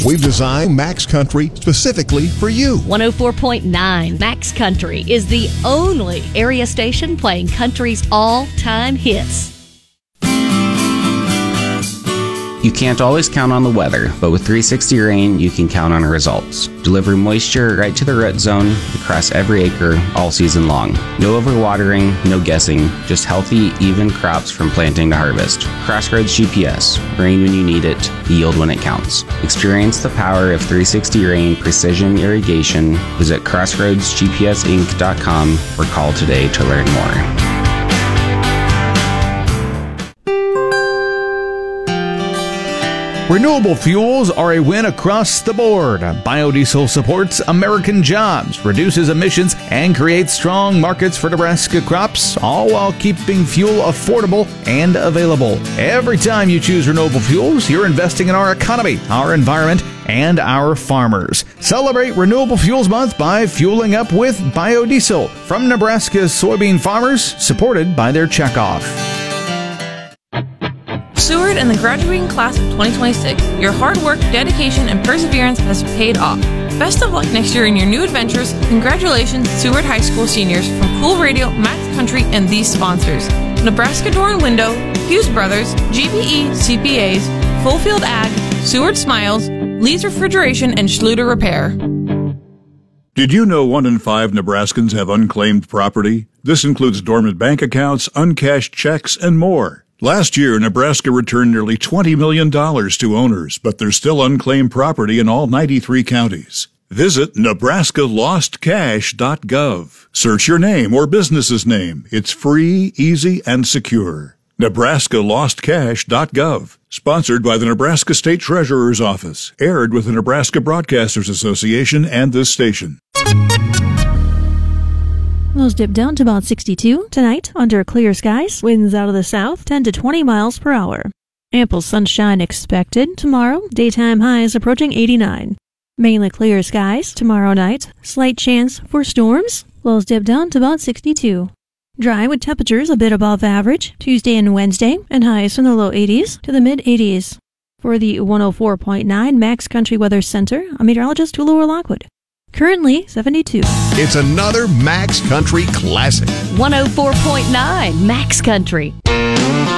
We've designed Max Country specifically for you. 104.9 Max Country is the only area station playing country's all-time hits. You can't always count on the weather, but with 360 Rain, you can count on results. Deliver moisture right to the root zone across every acre all season long. No overwatering, no guessing, just healthy, even crops from planting to harvest. Crossroads GPS. Rain when you need it, yield when it counts. Experience the power of 360 Rain Precision Irrigation. Visit crossroadsgpsinc.com or call today to learn more. Renewable fuels are a win across the board. Biodiesel supports American jobs, reduces emissions, and creates strong markets for Nebraska crops, all while keeping fuel affordable and available. Every time you choose renewable fuels, you're investing in our economy, our environment, and our farmers. Celebrate Renewable Fuels Month by fueling up with biodiesel from Nebraska's soybean farmers, supported by their checkoff. Seward and the graduating class of 2026, your hard work, dedication, and perseverance has paid off. Best of luck next year in your new adventures. Congratulations, Seward High School seniors from Cool Radio, Max Country, and these sponsors: Nebraska Door and Window, Hughes Brothers, GBE CPAs, Fullfield Ag, Seward Smiles, Lee's Refrigeration, and Schluter Repair. Did you know 1 in 5 Nebraskans have unclaimed property? This includes dormant bank accounts, uncashed checks, and more. Last year, Nebraska returned nearly $20 million to owners, but there's still unclaimed property in all 93 counties. Visit nebraskalostcash.gov. Search your name or business's name. It's free, easy, and secure. nebraskalostcash.gov. Sponsored by the Nebraska State Treasurer's Office. Aired with the Nebraska Broadcasters Association and this station. Lows dip down to about 62 tonight under clear skies. Winds out of the south 10 to 20 miles per hour. Ample sunshine expected tomorrow. Daytime highs approaching 89. Mainly clear skies tomorrow night. Slight chance for storms. Lows dip down to about 62. Dry with temperatures a bit above average Tuesday and Wednesday, and highs from the low 80s to the mid 80s. For the 104.9 Max Country Weather Center, I'm meteorologist Tulora Lockwood. Currently 72. It's another Max Country classic. 104.9 Max Country.